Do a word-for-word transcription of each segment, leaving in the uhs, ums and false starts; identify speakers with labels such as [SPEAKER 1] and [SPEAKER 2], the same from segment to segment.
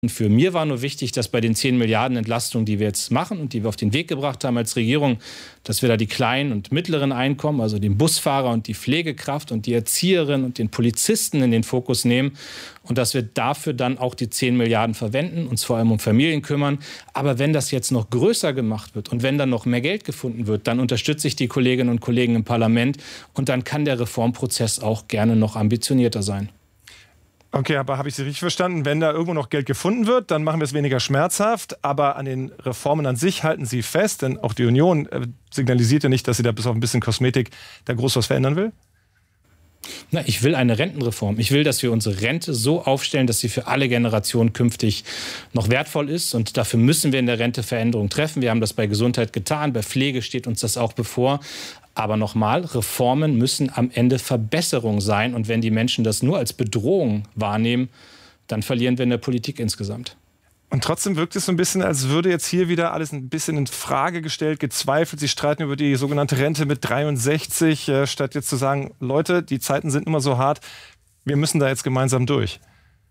[SPEAKER 1] Für mir war nur wichtig, dass bei den zehn Milliarden Entlastungen, die wir jetzt machen und die wir auf den Weg gebracht haben als Regierung, dass wir da die kleinen und mittleren Einkommen, also den Busfahrer und die Pflegekraft und die Erzieherin und den Polizisten in den Fokus nehmen und dass wir dafür dann auch die zehn Milliarden verwenden, uns vor allem um Familien kümmern. Aber wenn das jetzt noch größer gemacht wird und wenn dann noch mehr Geld gefunden wird, dann unterstütze ich die Kolleginnen und Kollegen im Parlament und dann kann der Reformprozess auch gerne noch ambitionierter sein.
[SPEAKER 2] Okay, aber habe ich Sie richtig verstanden? Wenn da irgendwo noch Geld gefunden wird, dann machen wir es weniger schmerzhaft. Aber an den Reformen an sich halten Sie fest, denn auch die Union äh, signalisiert ja nicht, dass sie da bis auf ein bisschen Kosmetik da groß was verändern will.
[SPEAKER 1] Na, ich will eine Rentenreform. Ich will, dass wir unsere Rente so aufstellen, dass sie für alle Generationen künftig noch wertvoll ist. Und dafür müssen wir in der Rente Veränderungen treffen. Wir haben das bei Gesundheit getan. Bei Pflege steht uns das auch bevor. Aber nochmal, Reformen müssen am Ende Verbesserung sein. Und wenn die Menschen das nur als Bedrohung wahrnehmen, dann verlieren wir in der Politik insgesamt.
[SPEAKER 2] Und trotzdem wirkt es so ein bisschen, als würde jetzt hier wieder alles ein bisschen in Frage gestellt, gezweifelt. Sie streiten über die sogenannte Rente mit dreiundsechzig, äh, statt jetzt zu sagen, Leute, die Zeiten sind immer so hart, wir müssen da jetzt gemeinsam durch.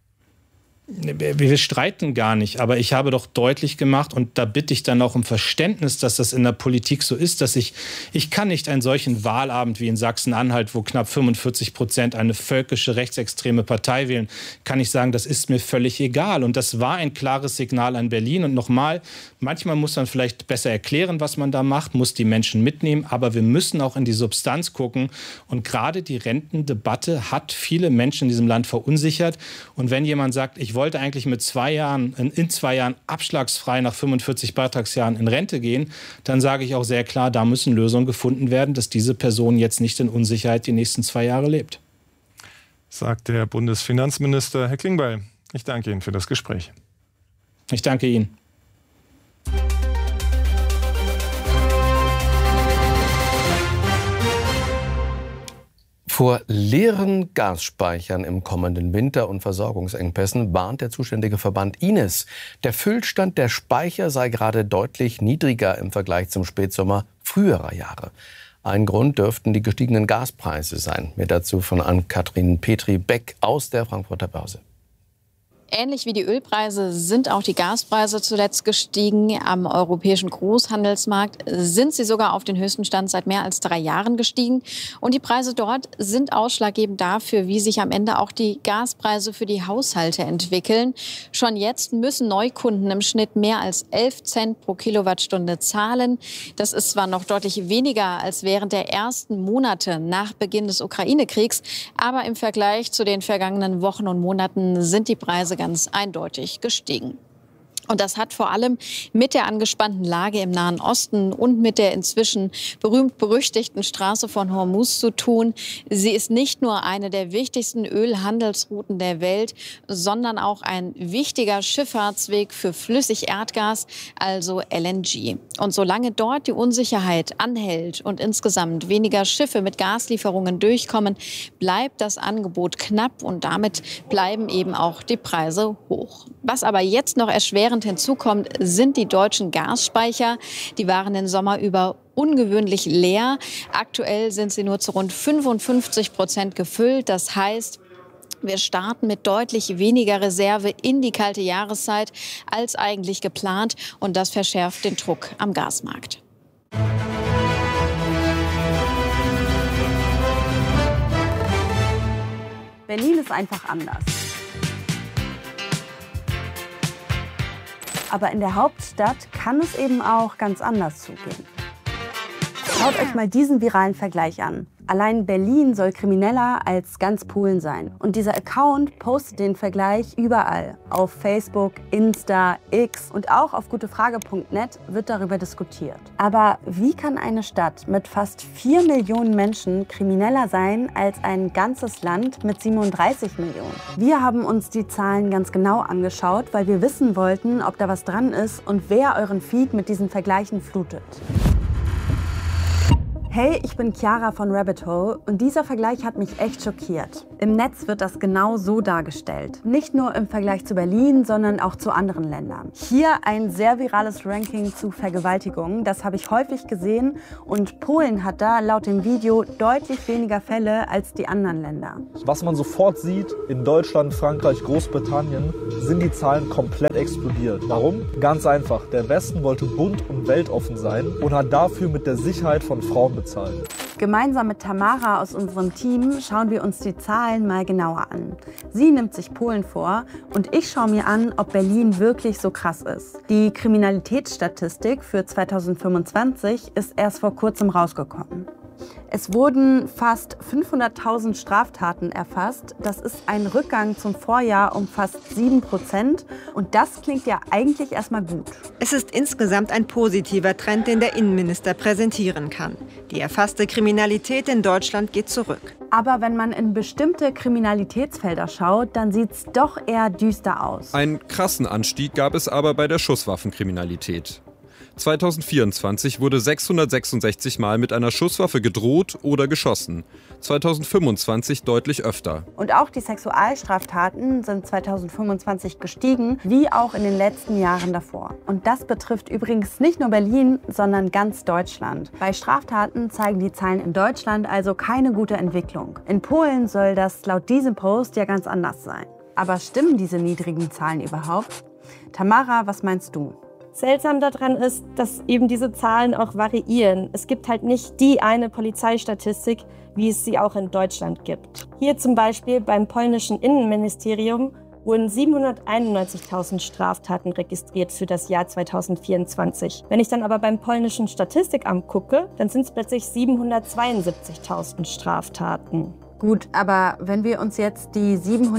[SPEAKER 1] Wir streiten gar nicht, aber ich habe doch deutlich gemacht und da bitte ich dann auch um Verständnis, dass das in der Politik so ist, dass ich, ich kann nicht einen solchen Wahlabend wie in Sachsen-Anhalt, wo knapp fünfundvierzig Prozent eine völkische rechtsextreme Partei wählen, kann ich sagen, das ist mir völlig egal. Und das war ein klares Signal an Berlin. Und nochmal, manchmal muss man vielleicht besser erklären, was man da macht, muss die Menschen mitnehmen, aber wir müssen auch in die Substanz gucken. Und gerade die Rentendebatte hat viele Menschen in diesem Land verunsichert. Und wenn jemand sagt, ich wollte eigentlich mit zwei Jahren, in zwei Jahren abschlagsfrei nach fünfundvierzig Beitragsjahren in Rente gehen, dann sage ich auch sehr klar, da müssen Lösungen gefunden werden, dass diese Person jetzt nicht in Unsicherheit die nächsten zwei Jahre lebt.
[SPEAKER 2] Sagt der Bundesfinanzminister Herr Klingbeil. Ich danke Ihnen für das Gespräch.
[SPEAKER 1] Ich danke Ihnen.
[SPEAKER 3] Vor leeren Gasspeichern im kommenden Winter und Versorgungsengpässen warnt der zuständige Verband I N E S. Der Füllstand der Speicher sei gerade deutlich niedriger im Vergleich zum Spätsommer früherer Jahre. Ein Grund dürften die gestiegenen Gaspreise sein. Mehr dazu von Ann-Kathrin Petri-Beck aus der Frankfurter Börse.
[SPEAKER 4] Ähnlich wie die Ölpreise sind auch die Gaspreise zuletzt gestiegen. Am europäischen Großhandelsmarkt sind sie sogar auf den höchsten Stand seit mehr als drei Jahren gestiegen. Und die Preise dort sind ausschlaggebend dafür, wie sich am Ende auch die Gaspreise für die Haushalte entwickeln. Schon jetzt müssen Neukunden im Schnitt mehr als elf Cent pro Kilowattstunde zahlen. Das ist zwar noch deutlich weniger als während der ersten Monate nach Beginn des Ukraine-Kriegs, aber im Vergleich zu den vergangenen Wochen und Monaten sind die Preise ganz eindeutig gestiegen. Und das hat vor allem mit der angespannten Lage im Nahen Osten und mit der inzwischen berühmt-berüchtigten Straße von Hormuz zu tun. Sie ist nicht nur eine der wichtigsten Ölhandelsrouten der Welt, sondern auch ein wichtiger Schifffahrtsweg für Flüssigerdgas, also L N G. Und solange dort die Unsicherheit anhält und insgesamt weniger Schiffe mit Gaslieferungen durchkommen, bleibt das Angebot knapp und damit bleiben eben auch die Preise hoch. Was aber jetzt noch erschwerend hinzukommt, sind die deutschen Gasspeicher. Die waren den Sommer über ungewöhnlich leer. Aktuell sind sie nur zu rund fünfundfünfzig Prozent gefüllt. Das heißt, wir starten mit deutlich weniger Reserve in die kalte Jahreszeit als eigentlich geplant. Und das verschärft den Druck am Gasmarkt.
[SPEAKER 5] Berlin ist einfach anders. Aber in der Hauptstadt kann es eben auch ganz anders zugehen. Schaut euch mal diesen viralen Vergleich an. Allein Berlin soll krimineller als ganz Polen sein. Und dieser Account postet den Vergleich überall. Auf Facebook, Insta, X und auch auf gutefrage punkt net wird darüber diskutiert. Aber wie kann eine Stadt mit fast vier Millionen Menschen krimineller sein als ein ganzes Land mit siebenunddreißig Millionen? Wir haben uns die Zahlen ganz genau angeschaut, weil wir wissen wollten, ob da was dran ist und wer euren Feed mit diesen Vergleichen flutet. Hey, ich bin Chiara von Rabbit Hole und dieser Vergleich hat mich echt schockiert. Im Netz wird das genau so dargestellt. Nicht nur im Vergleich zu Berlin, sondern auch zu anderen Ländern. Hier ein sehr virales Ranking zu Vergewaltigungen, das habe ich häufig gesehen und Polen hat da laut dem Video deutlich weniger Fälle als die anderen Länder.
[SPEAKER 6] Was man sofort sieht, in Deutschland, Frankreich, Großbritannien sind die Zahlen komplett explodiert. Warum? Ganz einfach, der Westen wollte bunt und weltoffen sein und hat dafür mit der Sicherheit von Frauen bezahlt.
[SPEAKER 5] Gemeinsam mit Tamara aus unserem Team schauen wir uns die Zahlen mal genauer an. Sie nimmt sich Polen vor und ich schaue mir an, ob Berlin wirklich so krass ist. Die Kriminalitätsstatistik für zweitausendfünfundzwanzig ist erst vor kurzem rausgekommen. Es wurden fast fünfhunderttausend Straftaten erfasst. Das ist ein Rückgang zum Vorjahr um fast sieben Prozent. Und das klingt ja eigentlich erstmal gut.
[SPEAKER 7] Es ist insgesamt ein positiver Trend, den der Innenminister präsentieren kann. Die erfasste Kriminalität in Deutschland geht zurück.
[SPEAKER 5] Aber wenn man in bestimmte Kriminalitätsfelder schaut, dann sieht es doch eher düster aus.
[SPEAKER 8] Einen krassen Anstieg gab es aber bei der Schusswaffenkriminalität. zweitausendvierundzwanzig wurde sechshundertsechsundsechzig Mal mit einer Schusswaffe gedroht oder geschossen. zweitausendfünfundzwanzig deutlich öfter.
[SPEAKER 5] Und auch die Sexualstraftaten sind zweitausendfünfundzwanzig gestiegen, wie auch in den letzten Jahren davor. Und das betrifft übrigens nicht nur Berlin, sondern ganz Deutschland. Bei Straftaten zeigen die Zahlen in Deutschland also keine gute Entwicklung. In Polen soll das laut diesem Post ja ganz anders sein. Aber stimmen diese niedrigen Zahlen überhaupt? Tamara, was meinst du?
[SPEAKER 9] Seltsam daran ist, dass eben diese Zahlen auch variieren. Es gibt halt nicht die eine Polizeistatistik, wie es sie auch in Deutschland gibt. Hier zum Beispiel beim polnischen Innenministerium wurden siebenhunderteinundneunzigtausend Straftaten registriert für das Jahr zweitausendvierundzwanzig. Wenn ich dann aber beim polnischen Statistikamt gucke, dann sind es plötzlich siebenhundertzweiundsiebzigtausend Straftaten.
[SPEAKER 5] Gut, aber wenn wir uns jetzt die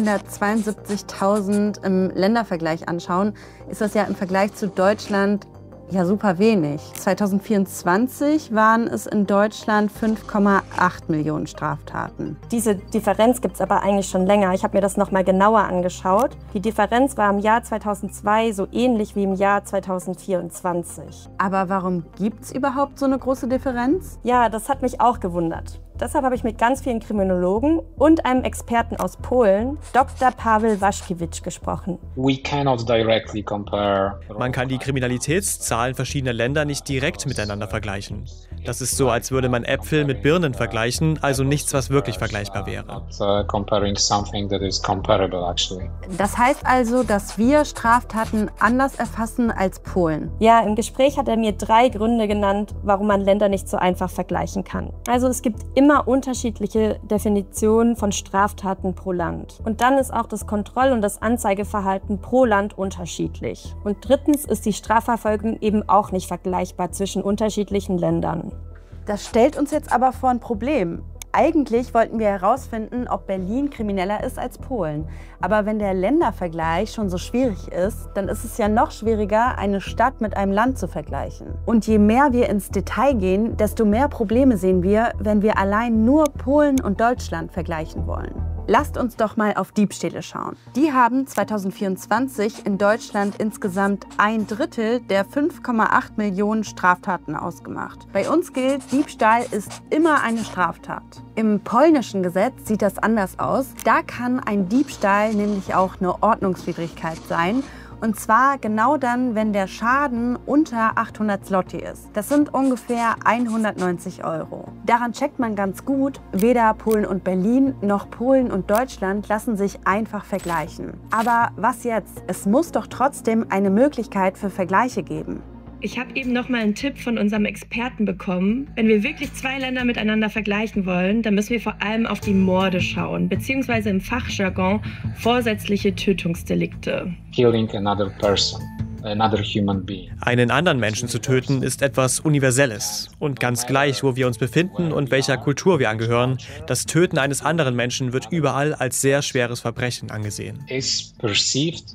[SPEAKER 5] siebenhundertzweiundsiebzigtausend im Ländervergleich anschauen, ist das ja im Vergleich zu Deutschland ja super wenig. zweitausendvierundzwanzig waren es in Deutschland fünf Komma acht Millionen Straftaten.
[SPEAKER 9] Diese Differenz gibt es aber eigentlich schon länger. Ich habe mir das nochmal genauer angeschaut. Die Differenz war im Jahr zweitausendzwei so ähnlich wie im Jahr zweitausendvierundzwanzig.
[SPEAKER 5] Aber warum gibt es überhaupt so eine große Differenz?
[SPEAKER 9] Ja, das hat mich auch gewundert. Deshalb habe ich mit ganz vielen Kriminologen und einem Experten aus Polen, Doktor Paweł Waszkiewicz, gesprochen.
[SPEAKER 10] Man kann die Kriminalitätszahlen verschiedener Länder nicht direkt miteinander vergleichen. Das ist so, als würde man Äpfel mit Birnen vergleichen, also nichts, was wirklich vergleichbar wäre.
[SPEAKER 5] Das heißt also, dass wir Straftaten anders erfassen als Polen?
[SPEAKER 9] Ja, im Gespräch hat er mir drei Gründe genannt, warum man Länder nicht so einfach vergleichen kann. Also es gibt immer unterschiedliche Definitionen von Straftaten pro Land. Und dann ist auch das Kontroll- und das Anzeigeverhalten pro Land unterschiedlich. Und drittens ist die Strafverfolgung eben auch nicht vergleichbar zwischen unterschiedlichen Ländern.
[SPEAKER 5] Das stellt uns jetzt aber vor ein Problem. Eigentlich wollten wir herausfinden, ob Berlin krimineller ist als Polen. Aber wenn der Ländervergleich schon so schwierig ist, dann ist es ja noch schwieriger, eine Stadt mit einem Land zu vergleichen. Und je mehr wir ins Detail gehen, desto mehr Probleme sehen wir, wenn wir allein nur Polen und Deutschland vergleichen wollen. Lasst uns doch mal auf Diebstähle schauen. Die haben zweitausendvierundzwanzig in Deutschland insgesamt ein Drittel der fünf Komma acht Millionen Straftaten ausgemacht. Bei uns gilt, Diebstahl ist immer eine Straftat. Im polnischen Gesetz sieht das anders aus. Da kann ein Diebstahl nämlich auch eine Ordnungswidrigkeit sein. Und zwar genau dann, wenn der Schaden unter achthundert Zloty ist. Das sind ungefähr hundertneunzig Euro. Daran checkt man ganz gut, weder Polen und Berlin noch Polen und Deutschland lassen sich einfach vergleichen. Aber was jetzt? Es muss doch trotzdem eine Möglichkeit für Vergleiche geben.
[SPEAKER 9] Ich habe eben noch mal einen Tipp von unserem Experten bekommen. Wenn wir wirklich zwei Länder miteinander vergleichen wollen, dann müssen wir vor allem auf die Morde schauen, beziehungsweise im Fachjargon vorsätzliche Tötungsdelikte.
[SPEAKER 10] Killing another person. Another human being. Einen anderen Menschen zu töten, ist etwas Universelles. Und ganz gleich, wo wir uns befinden und welcher Kultur wir angehören, das Töten eines anderen Menschen wird überall als sehr schweres Verbrechen angesehen.
[SPEAKER 11] Is perceived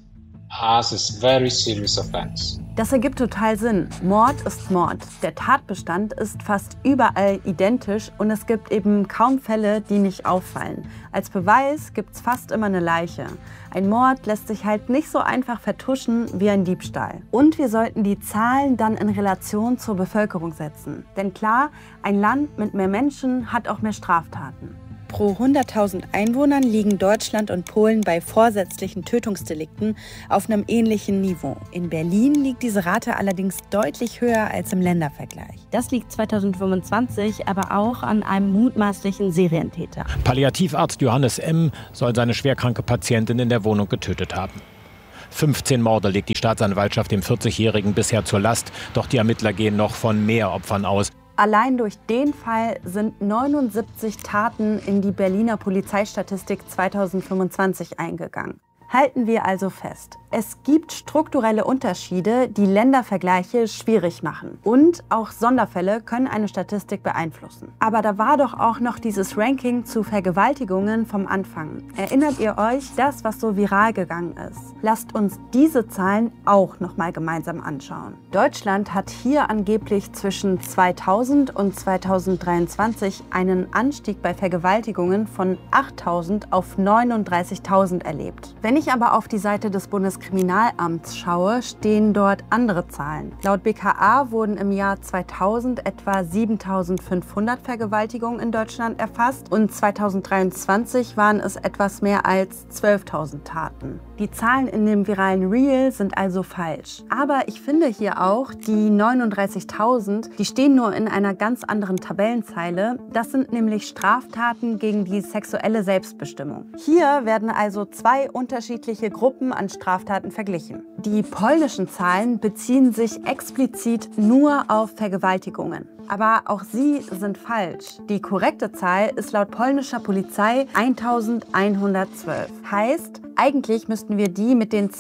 [SPEAKER 11] as a very serious offense.
[SPEAKER 5] Das ergibt total Sinn. Mord ist Mord. Der Tatbestand ist fast überall identisch und es gibt eben kaum Fälle, die nicht auffallen. Als Beweis gibt's fast immer eine Leiche. Ein Mord lässt sich halt nicht so einfach vertuschen wie ein Diebstahl. Und wir sollten die Zahlen dann in Relation zur Bevölkerung setzen. Denn klar, ein Land mit mehr Menschen hat auch mehr Straftaten. Pro hunderttausend Einwohnern liegen Deutschland und Polen bei vorsätzlichen Tötungsdelikten auf einem ähnlichen Niveau. In Berlin liegt diese Rate allerdings deutlich höher als im Ländervergleich.
[SPEAKER 9] Das liegt zweitausendfünfundzwanzig aber auch an einem mutmaßlichen Serientäter.
[SPEAKER 12] Palliativarzt Johannes M. soll seine schwerkranke Patientin in der Wohnung getötet haben. fünfzehn Morde legt die Staatsanwaltschaft dem vierzigjährigen bisher zur Last, doch die Ermittler gehen noch von mehr Opfern aus.
[SPEAKER 5] Allein durch den Fall sind neunundsiebzig Taten in die Berliner Polizeistatistik zweitausendfünfundzwanzig eingegangen. Halten wir also fest, es gibt strukturelle Unterschiede, die Ländervergleiche schwierig machen. Und auch Sonderfälle können eine Statistik beeinflussen. Aber da war doch auch noch dieses Ranking zu Vergewaltigungen vom Anfang. Erinnert ihr euch, das, was so viral gegangen ist? Lasst uns diese Zahlen auch noch mal gemeinsam anschauen. Deutschland hat hier angeblich zwischen zweitausend und zweitausenddreiundzwanzig einen Anstieg bei Vergewaltigungen von achttausend auf neununddreißigtausend erlebt. Wenn ich aber auf die Seite des Bundeskriminalamts schaue, stehen dort andere Zahlen. Laut B K A wurden im Jahr zweitausend etwa siebentausendfünfhundert Vergewaltigungen in Deutschland erfasst und zweitausenddreiundzwanzig waren es etwas mehr als zwölftausend Taten. Die Zahlen in dem viralen Reel sind also falsch. Aber ich finde hier auch, die neununddreißigtausend, die stehen nur in einer ganz anderen Tabellenzeile. Das sind nämlich Straftaten gegen die sexuelle Selbstbestimmung. Hier werden also zwei unterschiedliche Gruppen an Straftaten verglichen. Die polnischen Zahlen beziehen sich explizit nur auf Vergewaltigungen. Aber auch sie sind falsch. Die korrekte Zahl ist laut polnischer Polizei eintausendeinhundertzwölf. Heißt, eigentlich müssten wir die mit den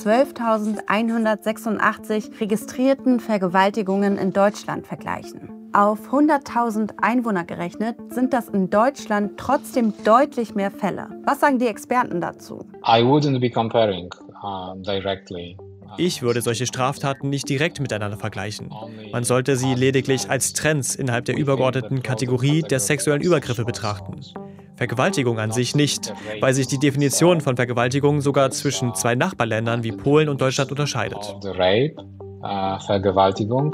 [SPEAKER 5] zwölftausendeinhundertsechsundachtzig registrierten Vergewaltigungen in Deutschland vergleichen. Auf hunderttausend Einwohner gerechnet sind das in Deutschland trotzdem deutlich mehr Fälle. Was sagen die Experten dazu?
[SPEAKER 11] I wouldn't be comparing uh, directly.
[SPEAKER 10] Ich würde solche Straftaten nicht direkt miteinander vergleichen. Man sollte sie lediglich als Trends innerhalb der übergeordneten Kategorie der sexuellen Übergriffe betrachten. Vergewaltigung an sich nicht, weil sich die Definition von Vergewaltigung sogar zwischen zwei Nachbarländern wie Polen und Deutschland unterscheidet.
[SPEAKER 11] The rape, uh, Vergewaltigung,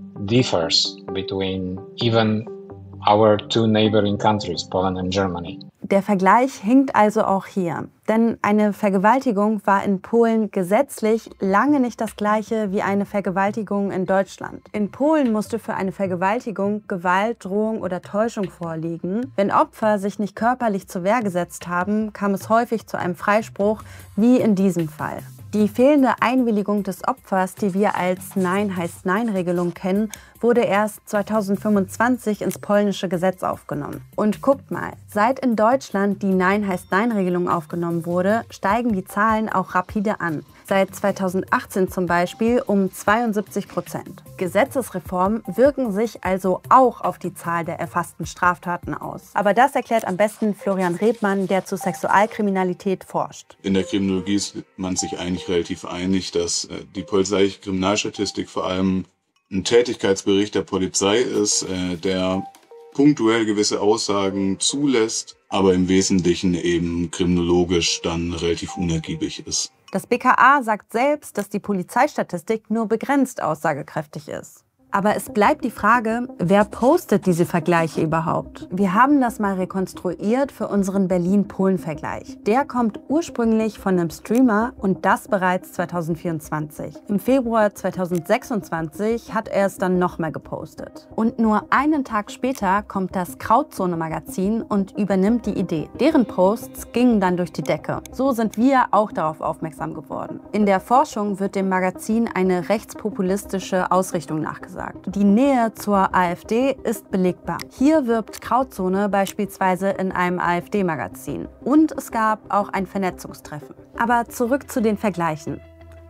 [SPEAKER 11] differs between even our two neighboring countries, Poland and Germany.
[SPEAKER 5] Der Vergleich hinkt also auch hier. Denn eine Vergewaltigung war in Polen gesetzlich lange nicht das gleiche wie eine Vergewaltigung in Deutschland. In Polen musste für eine Vergewaltigung Gewalt, Drohung oder Täuschung vorliegen. Wenn Opfer sich nicht körperlich zur Wehr gesetzt haben, kam es häufig zu einem Freispruch, wie in diesem Fall. Die fehlende Einwilligung des Opfers, die wir als Nein-heißt-Nein-Regelung kennen, wurde erst zweitausendfünfundzwanzig ins polnische Gesetz aufgenommen. Und guckt mal, seit in Deutschland die Nein-heißt-Nein-Regelung aufgenommen wurde, steigen die Zahlen auch rapide an. Seit zweitausendachtzehn zum Beispiel um zweiundsiebzig Prozent. Gesetzesreformen wirken sich also auch auf die Zahl der erfassten Straftaten aus. Aber das erklärt am besten Florian Rebmann, der zu Sexualkriminalität forscht.
[SPEAKER 13] In der Kriminologie ist man sich eigentlich relativ einig, dass die polizeiliche Kriminalstatistik vor allem ein Tätigkeitsbericht der Polizei ist, der punktuell gewisse Aussagen zulässt, aber im Wesentlichen eben kriminologisch dann relativ unergiebig ist.
[SPEAKER 5] Das B K A sagt selbst, dass die Polizeistatistik nur begrenzt aussagekräftig ist. Aber es bleibt die Frage, wer postet diese Vergleiche überhaupt? Wir haben das mal rekonstruiert für unseren Berlin-Polen-Vergleich. Der kommt ursprünglich von einem Streamer und das bereits zweitausendvierundzwanzig. Im Februar zweitausendsechsundzwanzig hat er es dann nochmal gepostet. Und nur einen Tag später kommt das Krautzone-Magazin und übernimmt die Idee. Deren Posts gingen dann durch die Decke. So sind wir auch darauf aufmerksam geworden. In der Forschung wird dem Magazin eine rechtspopulistische Ausrichtung nachgesagt. Die Nähe zur AfD ist belegbar. Hier wirbt Krautzone beispielsweise in einem AfD-Magazin. Und es gab auch ein Vernetzungstreffen. Aber zurück zu den Vergleichen.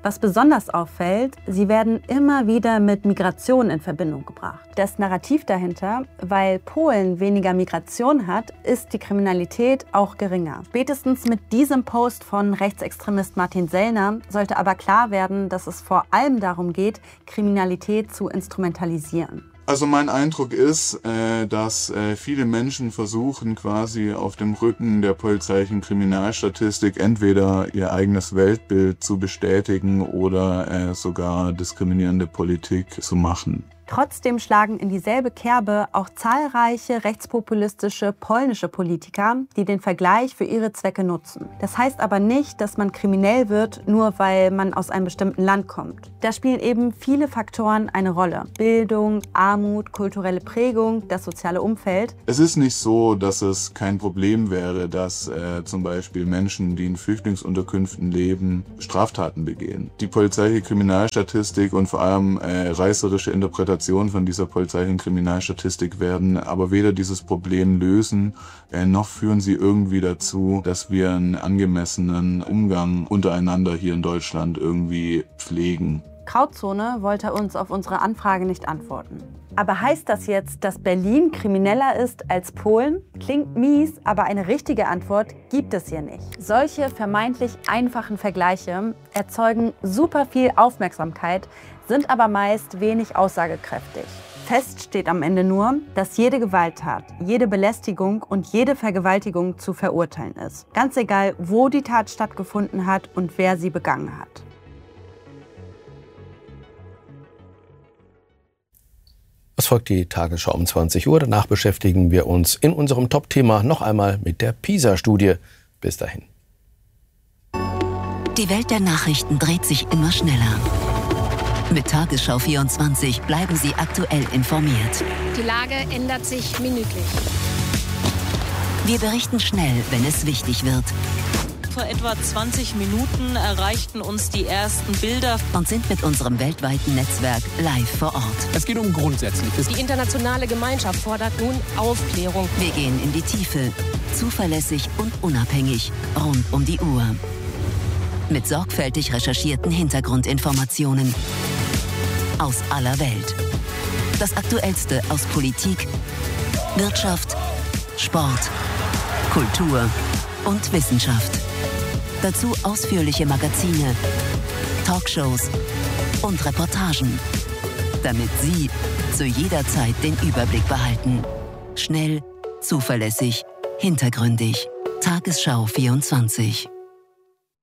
[SPEAKER 5] Was besonders auffällt, sie werden immer wieder mit Migration in Verbindung gebracht. Das Narrativ dahinter, weil Polen weniger Migration hat, ist die Kriminalität auch geringer. Spätestens mit diesem Post von Rechtsextremist Martin Sellner sollte aber klar werden, dass es vor allem darum geht, Kriminalität zu instrumentalisieren.
[SPEAKER 13] Also mein Eindruck ist, äh, dass äh, viele Menschen versuchen, quasi auf dem Rücken der polizeilichen Kriminalstatistik entweder ihr eigenes Weltbild zu bestätigen oder äh, sogar diskriminierende Politik zu machen.
[SPEAKER 5] Trotzdem schlagen in dieselbe Kerbe auch zahlreiche rechtspopulistische polnische Politiker, die den Vergleich für ihre Zwecke nutzen. Das heißt aber nicht, dass man kriminell wird, nur weil man aus einem bestimmten Land kommt. Da spielen eben viele Faktoren eine Rolle. Bildung, Armut, kulturelle Prägung, das soziale Umfeld.
[SPEAKER 13] Es ist nicht so, dass es kein Problem wäre, dass äh, zum Beispiel Menschen, die in Flüchtlingsunterkünften leben, Straftaten begehen. Die polizeiliche Kriminalstatistik und vor allem äh, reißerische Interpretationen von dieser polizeilichen Kriminalstatistik werden aber weder dieses Problem lösen, äh, noch führen sie irgendwie dazu, dass wir einen angemessenen Umgang untereinander hier in Deutschland irgendwie pflegen.
[SPEAKER 5] Grauzone wollte uns auf unsere Anfrage nicht antworten. Aber heißt das jetzt, dass Berlin krimineller ist als Polen? Klingt mies, aber eine richtige Antwort gibt es hier nicht. Solche vermeintlich einfachen Vergleiche erzeugen super viel Aufmerksamkeit, sind aber meist wenig aussagekräftig. Fest steht am Ende nur, dass jede Gewalttat, jede Belästigung und jede Vergewaltigung zu verurteilen ist. Ganz egal, wo die Tat stattgefunden hat und wer sie begangen hat.
[SPEAKER 3] Es folgt die Tagesschau um zwanzig Uhr. Danach beschäftigen wir uns in unserem Top-Thema noch einmal mit der PISA-Studie. Bis dahin.
[SPEAKER 14] Die Welt der Nachrichten dreht sich immer schneller. Mit Tagesschau vierundzwanzig bleiben Sie aktuell informiert.
[SPEAKER 15] Die Lage ändert sich minütlich.
[SPEAKER 14] Wir berichten schnell, wenn es wichtig wird.
[SPEAKER 16] Vor etwa zwanzig Minuten erreichten uns die ersten Bilder
[SPEAKER 14] und sind mit unserem weltweiten Netzwerk live vor Ort.
[SPEAKER 17] Es geht um Grundsätzliches.
[SPEAKER 15] Die internationale Gemeinschaft fordert nun Aufklärung.
[SPEAKER 14] Wir gehen in die Tiefe, zuverlässig und unabhängig, rund um die Uhr. Mit sorgfältig recherchierten Hintergrundinformationen aus aller Welt. Das Aktuellste aus Politik, Wirtschaft, Sport, Kultur und Wissenschaft. Dazu ausführliche Magazine, Talkshows und Reportagen, damit Sie zu jeder Zeit den Überblick behalten. Schnell, zuverlässig, hintergründig. Tagesschau vierundzwanzig.